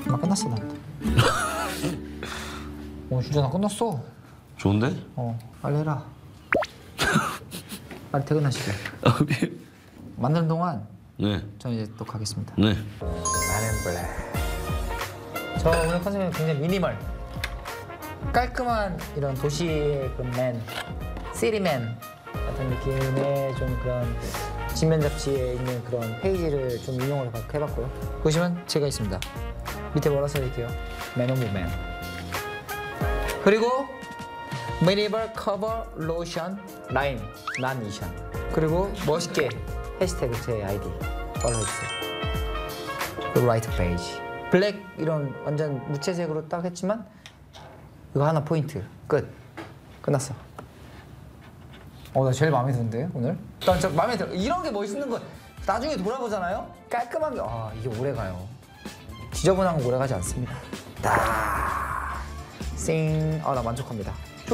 나 끝났어 나. 진짜 나 끝났어. 좋은데? 빨리 해라. 빨리 퇴근하시게. 네. 만드는 동안 네. 저 이제 또 가겠습니다. 네. 나는 블랙. 저 오늘 컨셉은 굉장히 미니멀. 깔끔한 이런 도시의 그 맨, 시리맨 같은 느낌의 좀 그런 진면 잡지에 있는 그런 페이지를 좀 인용을 해봤고요. 보시면 제가 있습니다. 밑에 뭐라 써있게요? 맨 오브 맨. 그리고 미니멀 커버 로션 라인 난 이션. 그리고 멋있게 해시태그 제 아이디 팔로우해주세요. 그리고 라이트 페이지 블랙 이런 완전 무채색으로 딱 했지만 이거 하나 포인트 끝났어. 나 제일 마음에 드는데 오늘? 난 저 마음에 들어. 이런 게 멋있는 거 나중에 돌아보잖아요. 깔끔하게 이게 오래 가요. 지저분한 거 오래 가지 않습니다. 나 만족합니다.